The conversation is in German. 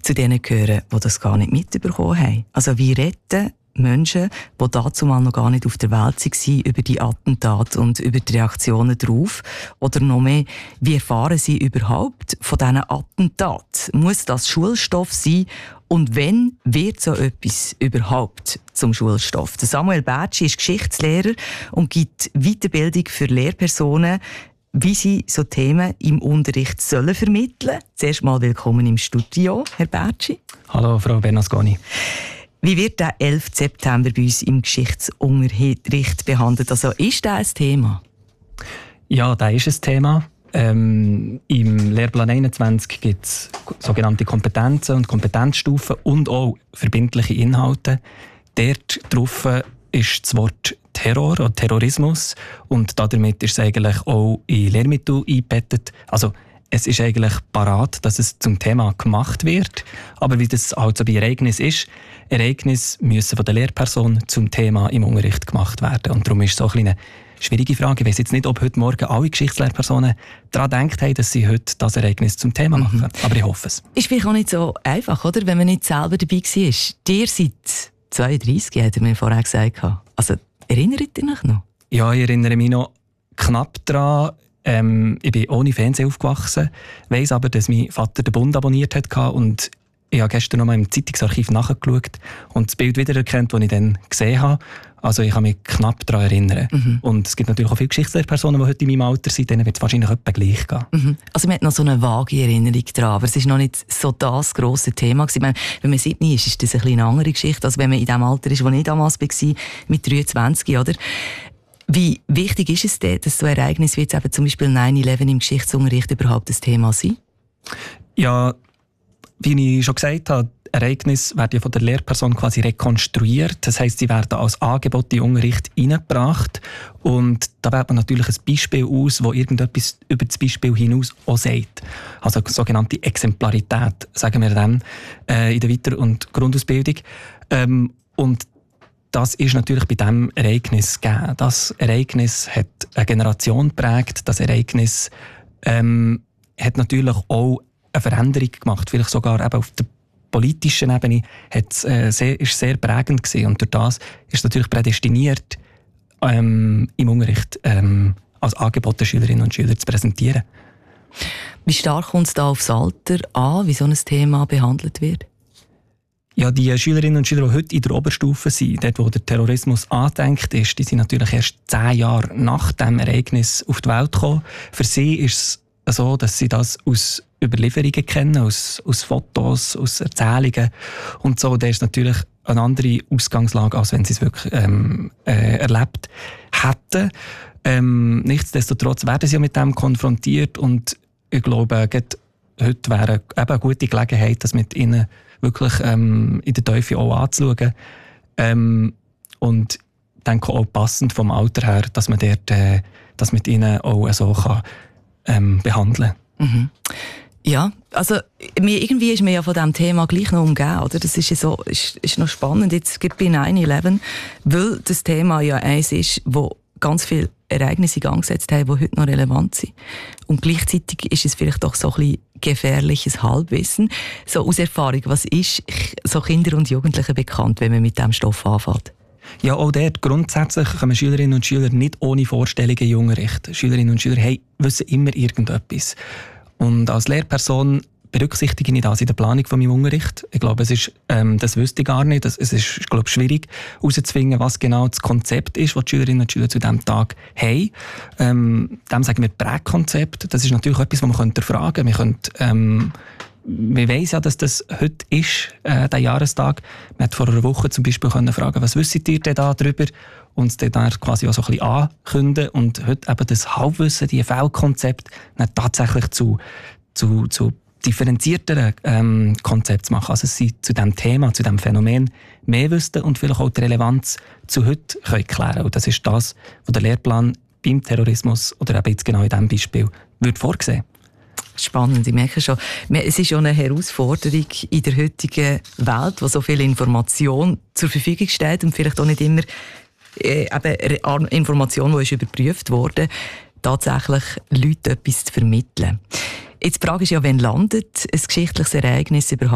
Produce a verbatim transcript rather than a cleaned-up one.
zu denen gehören, die das gar nicht mitbekommen haben. Also wie retten Menschen, die dazu mal noch gar nicht auf der Welt waren, über die Attentate und über die Reaktionen darauf? Oder noch mehr, wie erfahren sie überhaupt von diesen Attentaten? Muss das Schulstoff sein? Und wenn wird so etwas überhaupt zum Schulstoff? Der Samuel Bärtschi ist Geschichtslehrer und gibt Weiterbildung für Lehrpersonen, wie sie so Themen im Unterricht sollen vermitteln. Zuerst mal willkommen im Studio, Herr Bärtschi. Hallo, Frau Bernasconi. Wie wird der elfte September bei uns im Geschichtsunterricht behandelt? Also ist das ein Thema? Ja, das ist ein Thema. Ähm, Im Lehrplan einundzwanzig gibt es sogenannte Kompetenzen und Kompetenzstufen und auch verbindliche Inhalte. Dort drauf ist das Wort Terror oder Terrorismus und damit ist es eigentlich auch in Lehrmittel eingebettet. Also es ist eigentlich parat, dass es zum Thema gemacht wird. Aber wie das halt so bei Ereignissen ist, Ereignisse müssen von der Lehrperson zum Thema im Unterricht gemacht werden. Und darum ist es so eine schwierige Frage. Ich weiss jetzt nicht, ob heute Morgen alle Geschichtslehrpersonen daran gedacht haben, dass sie heute das Ereignis zum Thema machen. Mhm. Aber ich hoffe es. Ist vielleicht auch nicht so einfach, oder? Wenn man nicht selber dabei war. Ihr seid zweiunddreissig, hat er mir vorher gesagt. Also erinnert ihr euch noch? Ja, ich erinnere mich noch knapp daran. Ähm, ich bin ohne Fernsehen aufgewachsen, weiss aber, dass mein Vater den Bund abonniert hat und ich habe gestern noch mal im Zeitungsarchiv nachgeschaut und das Bild wiedererkannt, das ich dann gesehen habe. Also ich kann mich knapp daran erinnern. Mhm. Und es gibt natürlich auch viele Geschichtslehrpersonen, die heute in meinem Alter sind, denen wird es wahrscheinlich etwa gleich gehen. Mhm. Also man hat noch so eine vage Erinnerung daran, aber es ist noch nicht so das grosse Thema gewesen. Ich meine, wenn man siebzehn ist, ist das ein bisschen eine andere Geschichte, als wenn man in dem Alter ist, wo ich damals war, mit dreiundzwanzig, oder? Wie wichtig ist es denn, dass so Ereignisse wie jetzt eben zum Beispiel neun elf im Geschichtsunterricht überhaupt ein Thema sind? Ja, wie ich schon gesagt habe, Ereignisse werden ja von der Lehrperson quasi rekonstruiert. Das heisst, sie werden als Angebot in den Unterricht hineingebracht. Und da wählt man natürlich ein Beispiel aus, das irgendetwas über das Beispiel hinaus auch sagt. Also sogenannte Exemplarität, sagen wir dann, äh, in der Weiter- und Grundausbildung. Ähm, und das ist natürlich bei diesem Ereignis gegeben. Das Ereignis hat eine Generation geprägt. Das Ereignis ähm, hat natürlich auch eine Veränderung gemacht. Vielleicht sogar eben auf der politischen Ebene hat, äh, sehr, ist sehr prägend gewesen. Und durch das ist es natürlich prädestiniert, ähm, im Unterricht ähm, als Angebot der Schülerinnen und Schüler zu präsentieren. Wie stark kommt es da aufs Alter an, wie so ein Thema behandelt wird? Ja, die Schülerinnen und Schüler, die heute in der Oberstufe sind, dort wo der Terrorismus angedenkt ist, die sind natürlich erst zehn Jahre nach dem Ereignis auf die Welt gekommen. Für sie ist es so, dass sie das aus Überlieferungen kennen, aus, aus Fotos, aus Erzählungen und so. Da ist natürlich eine andere Ausgangslage, als wenn sie es wirklich ähm, äh, erlebt hätten. Ähm, nichtsdestotrotz werden sie ja mit dem konfrontiert und ich glaube, heute wäre eben eine gute Gelegenheit, das mit ihnen wirklich ähm, in der Teufel auch anzuschauen. Ähm, und ich denke auch passend vom Alter her, dass man dort, äh, das mit ihnen auch so kann, ähm, behandeln kann. Mhm. Ja, also irgendwie ist man ja von diesem Thema gleich noch umgeben, oder? Das ist ja so, ist, ist noch spannend, jetzt bei neun elf, weil das Thema ja eins ist, wo ganz viele Ereignisse in Gang gesetzt haben, die heute noch relevant sind. Und gleichzeitig ist es vielleicht doch so ein bisschen gefährliches Halbwissen. So aus Erfahrung, was ist so Kinder und Jugendlichen bekannt, wenn man mit diesem Stoff anfängt? Ja, auch dort grundsätzlich kommen Schülerinnen und Schüler nicht ohne Vorstellungen in den Unterricht. Schülerinnen und Schüler hey, wissen immer irgendetwas. Und als Lehrperson berücksichtige ich das in der Planung von meinem Unterricht. Ich glaube, es ist, ähm, das wüsste ich gar nicht. Es ist, ich glaube, schwierig herauszufinden, was genau das Konzept ist, das die Schülerinnen und Schüler zu diesem Tag haben. Ähm, dem sagen wir Prägkonzept. Das ist natürlich etwas, was man könnte fragen. Wir könnte, ähm, wir weiss ja, dass das heute ist, äh, der Jahrestag. Man hat vor einer Woche zum Beispiel können fragen, was wisst ihr denn da drüber? Und es dann quasi auch so ein bisschen ankündigen. Und heute eben das Halbwissen, die Fehlkonzept, tatsächlich zu, zu, zu differenzierteren ähm, Konzepten zu machen. Also sie zu diesem Thema, zu diesem Phänomen mehr wüssten und vielleicht auch die Relevanz zu heute können klären. Und das ist das, was der Lehrplan beim Terrorismus oder eben jetzt genau in diesem Beispiel würde vorsehen. Spannend, ich merke schon. Es ist schon eine Herausforderung in der heutigen Welt, wo so viel Information zur Verfügung steht und vielleicht auch nicht immer äh, eben Information, die ist überprüft wurde, tatsächlich Leuten etwas zu vermitteln. Jetzt die Frage ist ja, wann landet ein geschichtliches Ereignis überhaupt